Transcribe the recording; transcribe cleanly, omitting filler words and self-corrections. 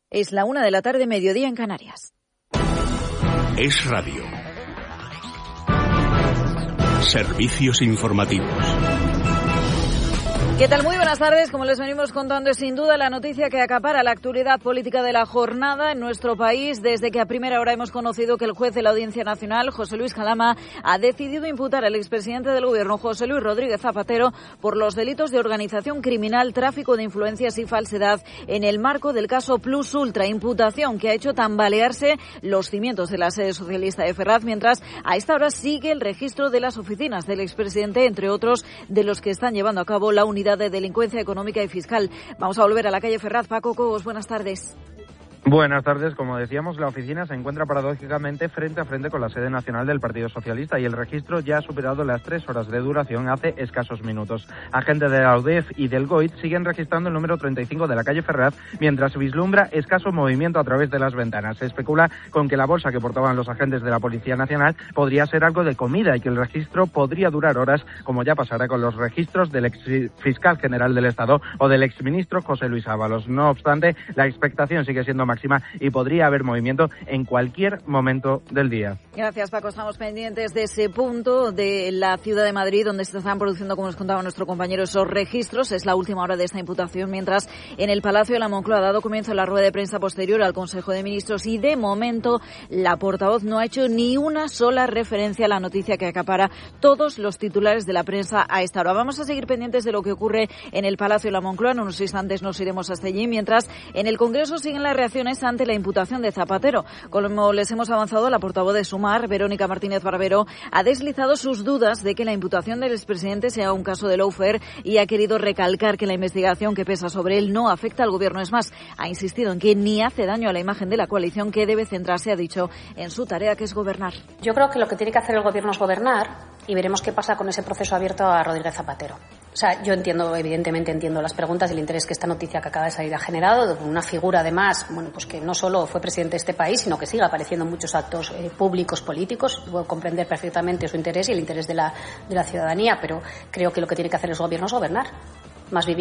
Es la 1:00 p.m, mediodía en Canarias. Es Radio. Servicios informativos. ¿Qué tal? Muy buenas tardes. Como les venimos contando, es sin duda la noticia que acapara la actualidad política de la jornada en nuestro país, desde que a primera hora hemos conocido que el juez de la Audiencia Nacional, José Luis Calama, ha decidido imputar al expresidente del Gobierno, José Luis Rodríguez Zapatero, por los delitos de organización criminal, tráfico de influencias y falsedad en el marco del caso Plus Ultra, imputación que ha hecho tambalearse los cimientos de la sede socialista de Ferraz, mientras a esta hora sigue el registro de las oficinas del expresidente, entre otros de los que están llevando a cabo la unidad de delincuencia económica y fiscal. Vamos a volver a la calle Ferraz. Paco Cobos, buenas tardes. Buenas tardes. Como decíamos, la oficina se encuentra paradójicamente frente a frente con la sede nacional del Partido Socialista y el registro ya ha superado las 3 horas de duración hace escasos minutos. Agentes de la UDEF y del GOIT siguen registrando el número 35 de la calle Ferraz, mientras se vislumbra escaso movimiento a través de las ventanas. Se especula con que la bolsa que portaban los agentes de la Policía Nacional podría ser algo de comida y que el registro podría durar horas, como ya pasará con los registros del exfiscal general del Estado o del exministro José Luis Ábalos. No obstante, la expectación sigue siendo máxima y podría haber movimiento en cualquier momento del día. Gracias, Paco. Estamos pendientes de ese punto de la ciudad de Madrid donde se están produciendo, como nos contaba nuestro compañero, esos registros. Es la última hora de esta imputación, mientras en el Palacio de la Moncloa ha dado comienzo la rueda de prensa posterior al Consejo de Ministros y de momento la portavoz no ha hecho ni una sola referencia a la noticia que acapara todos los titulares de la prensa a esta hora. Vamos a seguir pendientes de lo que ocurre en el Palacio de la Moncloa. En unos instantes nos iremos hasta allí, mientras en el Congreso siguen las reacciones ante la imputación de Zapatero. Como les hemos avanzado, la portavoz de Sumar, Verónica Martínez Barbero, ha deslizado sus dudas de que la imputación del expresidente sea un caso de lawfare y ha querido recalcar que la investigación que pesa sobre él no afecta al Gobierno. Es más, ha insistido en que ni hace daño a la imagen de la coalición, que debe centrarse, ha dicho, en su tarea, que es gobernar. Yo creo que lo que tiene que hacer el Gobierno es gobernar y veremos qué pasa con ese proceso abierto a Rodríguez Zapatero. O sea, yo evidentemente entiendo las preguntas y el interés que esta noticia que acaba de salir ha generado, de una figura además, bueno, pues que no solo fue presidente de este país, sino que sigue apareciendo en muchos actos públicos políticos. Puedo comprender perfectamente su interés y el interés de la ciudadanía, pero creo que lo que tiene que hacer el Gobierno es gobernar, más vivir.